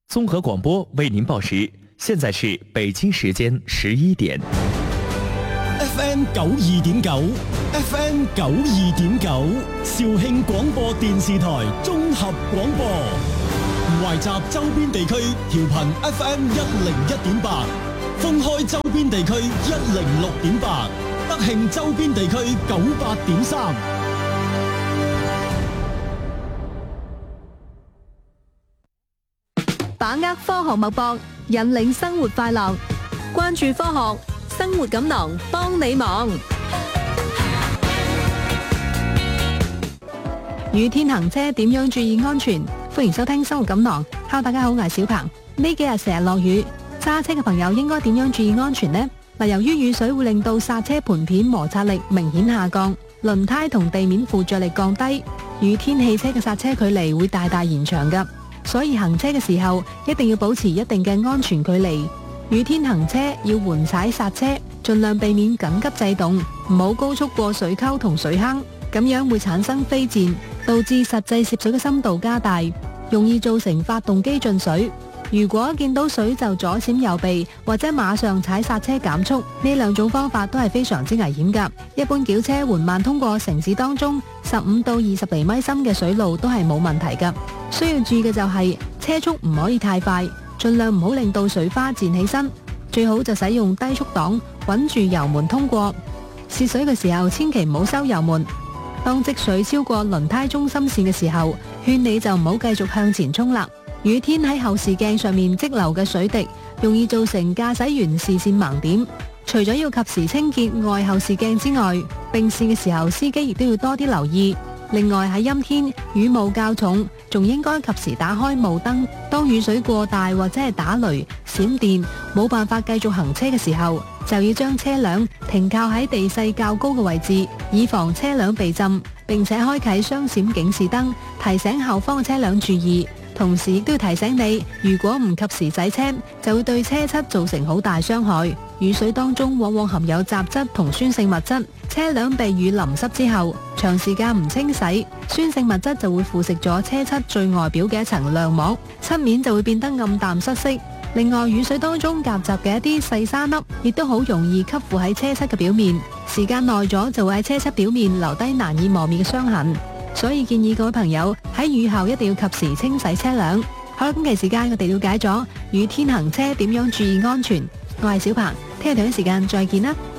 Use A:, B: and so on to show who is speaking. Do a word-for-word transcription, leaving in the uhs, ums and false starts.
A: 综合广播为您报时，现在是北京时间十一點。
B: F M 九二點九 ，F M 九二點九，肇慶廣播電視台綜合廣播，懷集周邊地區調頻 F M 一零一點八，封開周邊地區一零六點八，德慶周邊地區九八點三。
C: 把握科學脈搏，引領生活快樂，關注科學，生活錦囊幫你忙。雨天行車點樣注意安全？歡迎收聽生活錦囊。Hello，大家好，我係小鵬。呢幾日成日落雨，揸車嘅朋友應該點樣注意安全呢？嗱，由於雨水會令到剎車盤片摩擦力明顯下降，輪胎同地面附着力降低，雨天汽車嘅剎車距離會大大延長㗎。所以行車嘅時候一定要保持一定嘅安全距離。雨天行車要緩踩剎車，盡量避免緊急制動，唔好高速過水溝同水坑，咁樣會產生飛濺，導致實際涉水嘅深度加大，容易造成發動機進水。如果見到水就左閃右避，或者馬上踩剎車減速，呢兩種方法都係非常之危險㗎。一般轎車緩慢通過城市當中十五到二十厘米深嘅水路都係冇問題㗎。需要注意嘅就係車速唔可以太快，盡量唔好令到水花濺起身，最好就使用低速檔，穩住油門通過。涉水嘅時候千祈唔好收油門。當積水超過輪胎中心線嘅時候，勸你就唔好繼續向前衝啦。雨天喺後視鏡上面積留嘅水滴，容易造成駕駛員視線盲點。除咗要及時清潔外後視鏡之外，並線嘅時候司機亦都要多啲留意。另外喺陰天雨霧較重，仲應該及時打開霧燈。當雨水過大或者係打雷、閃電，冇辦法繼續行車嘅時候，就要將車輛停靠喺地勢較高嘅位置，以防車輛被浸，並且開啟雙閃警示燈，提醒後方嘅車輛注意。同時亦都要提醒你，如果唔及時洗車，就會對車漆造成好大傷害。雨水當中往往含有雜質同酸性物質，車輛被雨淋濕之後，長時間唔清洗，酸性物質就會腐蝕咗車漆最外表嘅一層亮膜，漆面就會變得暗淡失色。另外，雨水當中夾雜嘅一啲細沙粒，亦都好容易吸附喺車漆嘅表面，時間耐咗就會喺車漆表面留低難以磨滅嘅傷痕。所以建議各位朋友喺雨後一定要及時清洗車輛。好啦，今期時間我哋了解咗雨天行車點樣注意安全。我係小鵬，聽日同一時間再見啦。